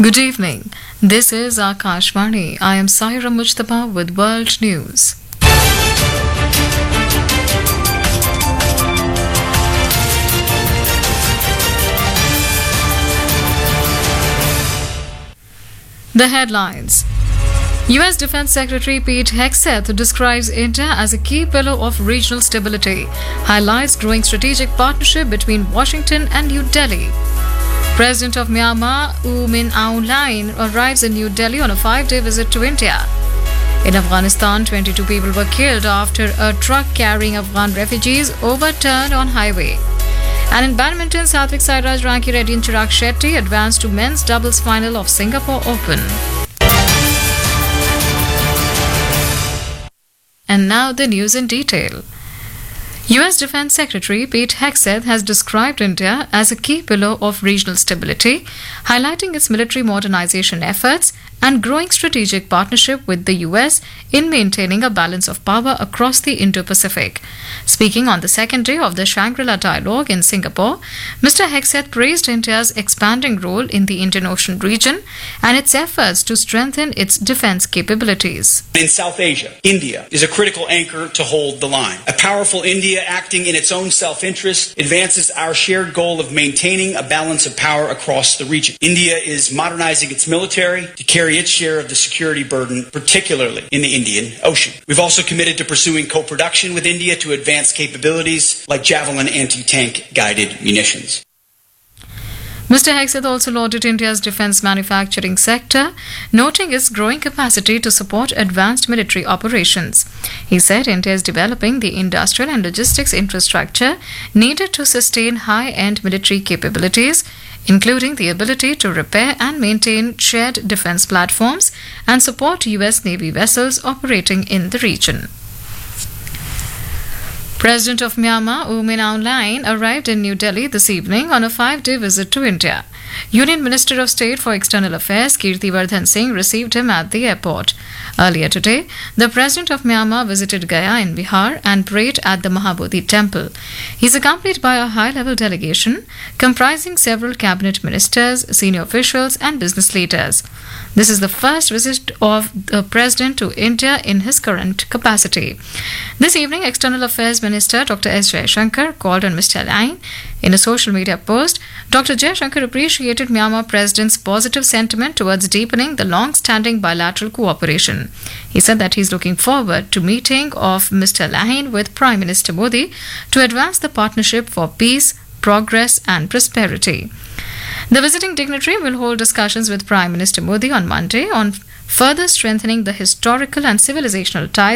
Good evening. This is Akashvani. I am Sahira Mujtaba with World News. The headlines. U.S. Defense Secretary Pete Hegseth describes India as a key pillar of regional stability, highlights growing strategic partnership between Washington and New Delhi. President of Myanmar, U Min Aung Hlaing, arrives in New Delhi on a 5-day visit to India. In Afghanistan, 22 people were killed after a truck carrying Afghan refugees overturned on highway. And in badminton, Satvik Sairaj, Ranki Reddy and Chirag Shetty advanced to men's doubles final of Singapore Open. And now the news in detail. U.S. Defense Secretary Pete Hegseth has described India as a key pillar of regional stability, highlighting its military modernization efforts and growing strategic partnership with the U.S. in maintaining a balance of power across the Indo-Pacific. Speaking on the second day of the Shangri-La Dialogue in Singapore, Mr. Hegseth praised India's expanding role in the Indian Ocean region and its efforts to strengthen its defense capabilities. In South Asia, India is a critical anchor to hold the line. A powerful India acting in its own self-interest advances our shared goal of maintaining a balance of power across the region. India is modernizing its military to carry its share of the security burden, particularly in the Indian Ocean. We've also committed to pursuing co-production with India to advance capabilities like Javelin anti-tank guided munitions. Mr. Hegseth also lauded India's defense manufacturing sector, noting its growing capacity to support advanced military operations. He said India is developing the industrial and logistics infrastructure needed to sustain high-end military capabilities, including the ability to repair and maintain shared defense platforms and support U.S. Navy vessels operating in the region. President of Myanmar, U Min Aung Hlaing, arrived in New Delhi this evening on a 5-day visit to India. Union Minister of State for External Affairs, Kirti Vardhan Singh, received him at the airport. Earlier today, the President of Myanmar visited Gaya in Bihar and prayed at the Mahabodhi Temple. He is accompanied by a high-level delegation comprising several cabinet ministers, senior officials and business leaders. This is the first visit of the President to India in his current capacity. This evening, External Affairs Minister Dr. S. Jaishankar called on Mr. Hlaing. In a social media post, Dr. Jaishankar appreciated Myanmar President's positive sentiment towards deepening the long-standing bilateral cooperation. He said that he is looking forward to meeting of Mr. Hlaing with Prime Minister Modi to advance the partnership for peace, progress and prosperity. The visiting dignitary will hold discussions with Prime Minister Modi on Monday on further strengthening the historical and civilizational ties